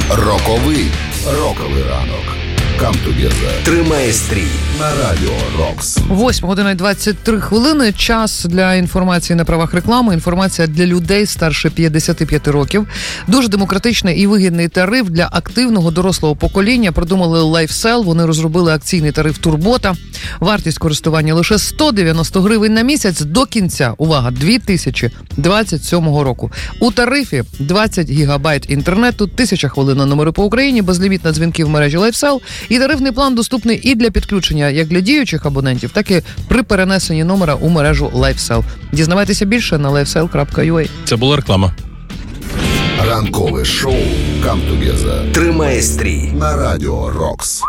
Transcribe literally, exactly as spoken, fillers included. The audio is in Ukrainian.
Роковий роковий ранок. Come together. Тримай стрій На радіо Рокс. восьма година двадцять три хвилини. Час для інформації на правах реклами. Інформація для людей старше п'ятдесят п'ять років. Дуже демократичний і вигідний тариф для активного дорослого покоління. Придумали LifeSell. Вони розробили акційний тариф Турбота. Вартість користування лише сто дев'яносто гривень на місяць до кінця, увага, дві тисячі двадцять сьомого року. У тарифі двадцять гігабайт інтернету, тисяча хвилин на номери по Україні, безлімітна дзвінки в мережі LifeSell. І тарифний план доступний і для підключення як для діючих абонентів, так і при перенесенні номера у мережу LifeSell. Дізнавайтеся більше на лайфсел крапка ю а. Це була реклама. Ранкове шоу Come together. Тримай стрій На радіо Рокс.